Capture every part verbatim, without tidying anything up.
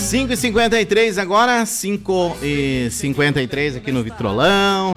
cinco e cinquenta e três agora, cinco e cinquenta e três aqui no Vitrolão.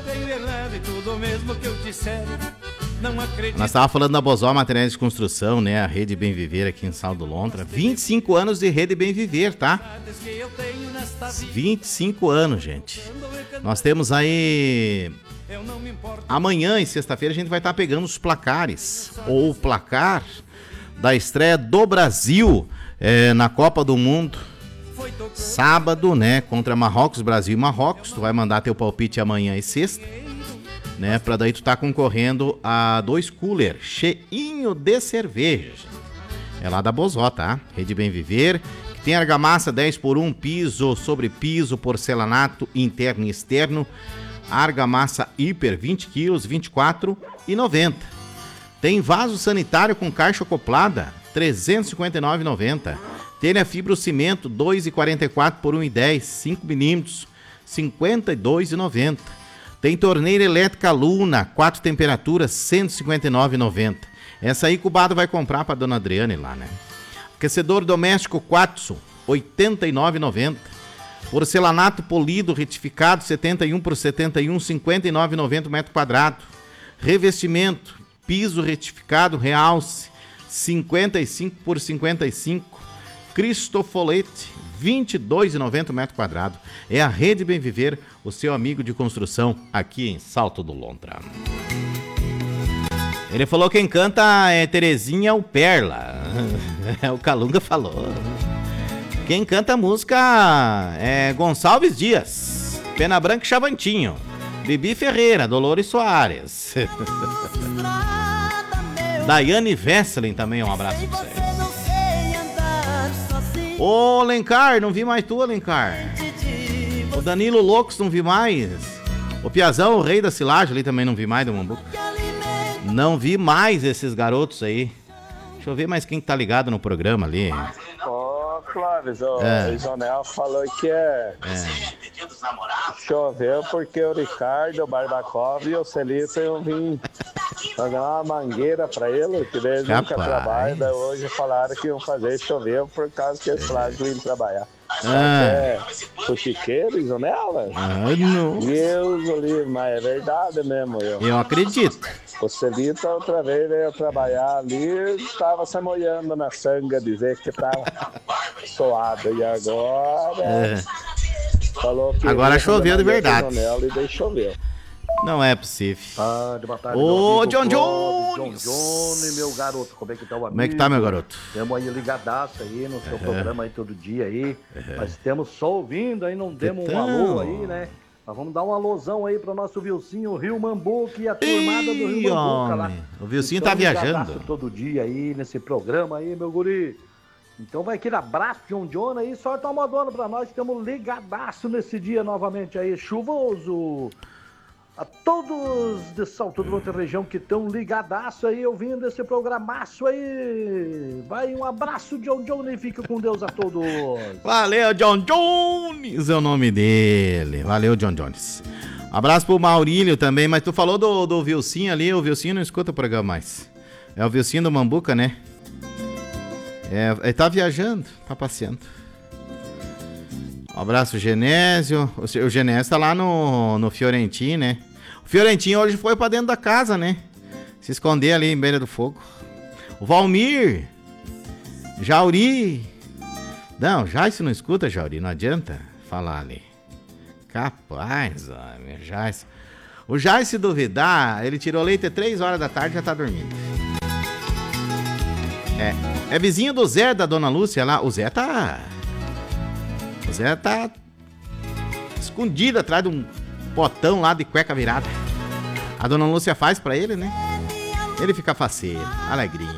Nós estávamos falando da Bozó Materiais de Construção, né? A Rede Bem Viver aqui em Sal do Lontra. vinte e cinco anos de Rede Bem Viver, tá? vinte e cinco anos, gente. Nós temos aí... Amanhã e sexta-feira a gente vai estar pegando os placares, ou o placar da estreia do Brasil é, na Copa do Mundo. Sábado, né? Contra Marrocos, Brasil e Marrocos. Tu vai mandar teu palpite amanhã e sexta, né? Pra daí tu tá concorrendo a dois cooler cheinho de cerveja. É lá da Bozó, tá? Rede Bem Viver, que tem argamassa dez por um, piso sobre piso, porcelanato interno e externo. Argamassa hiper vinte quilos, vinte e quatro reais e noventa centavos. Tem vaso sanitário com caixa acoplada, trezentos e cinquenta e nove reais e noventa centavos. Telha fibrocimento, dois reais e quarenta e quatro centavos por um real e dez centavos, cinco milímetros, cinquenta e dois reais e noventa centavos. Tem torneira elétrica Luna, quatro temperaturas, cento e cinquenta e nove reais e noventa centavos. Essa aí que o Bado vai comprar para dona Adriane lá, né? Aquecedor doméstico Quatso, oitenta e nove reais e noventa centavos. Porcelanato polido retificado, setenta e um por setenta e um, cinquenta e nove reais e noventa centavos metro quadrado. Revestimento, piso retificado, realce, cinquenta e cinco por cinquenta e cinco. Cristofolete, vinte e dois reais e noventa centavos metro quadrado. É a Rede Bem Viver, o seu amigo de construção aqui em Salto do Lontra. Ele falou que quem canta é Terezinha ou Perla. O Calunga falou. Quem canta a música é Gonçalves Dias, Pena Branca e Chavantinho, Bibi Ferreira, Dolores Soares. Daiane Vesselin também, um abraço pra vocês. Ô, Alencar, não vi mais tu, Alencar. O Danilo Loucos, não vi mais. O Piazão, o rei da silagem, ali também não vi mais do Mambuca. Não vi mais esses garotos aí. Deixa eu ver mais quem tá ligado no programa ali. Ô, Clóvis, o é. Isonel falou que é... é. Choveu porque o Ricardo, o Barbacov e o Celito iam vir pagar uma mangueira pra ele, que eles nunca trabalham. Daí hoje falaram que iam fazer chover por causa que eles falaram que iam trabalhar. Ah. É fuxiqueiro, Isonela? Ah, não. Deus o livre, mas é verdade mesmo. Eu, eu acredito. O Celito outra vez veio trabalhar ali, estava se molhando na sanga, dizer que estava suado. E agora... É. Falou que agora choveu de verdade. E daí choveu. Não é possível. Tarde, boa tarde. Ô, John Jones! John Jones, meu garoto, como é que tá o amigo? Como é que tá, meu garoto? Temos aí ligadaço aí no seu uhum. programa aí todo dia aí. Uhum. Nós temos só ouvindo aí, não demos então... um alô aí, né? Mas vamos dar um alôzão aí pro nosso Vilcinho, Rio Mambuca e a turmada do Rio Mambuca lá. O Vilcinho tá viajando. Todo dia aí nesse programa aí, meu guri. Então vai aquele abraço, John John aí, sorte uma modona pra nós, estamos ligadaço nesse dia novamente aí, chuvoso. A todos de Salto do Lontra região que estão ligadaço aí, ouvindo esse programaço aí. Vai, um abraço, John John, e fica com Deus a todos. Valeu, John Jones, é o nome dele. Valeu, John Jones. Abraço pro Maurílio também, mas tu falou do, do Vilcinho ali, o Vilcinho não escuta o programa mais. É o Vilcinho do Mambuca, né? É, ele tá viajando, tá passeando. Um abraço, Genésio. O, o Genésio tá lá no, no Fiorentim, né? O Fiorentim hoje foi pra dentro da casa, né? Se esconder ali em beira do fogo. O Valmir. Jauri. Não, Jaice não escuta, Jauri. Não adianta falar ali. Capaz, homem, Jaice. O Jaice, se duvidar, ele tirou leite às três horas da tarde e já tá dormindo. É, é vizinho do Zé, da Dona Lúcia lá. O Zé tá... O Zé tá escondido atrás de um potão lá de cueca virada. A Dona Lúcia faz pra ele, né? Ele fica faceiro, alegrinho.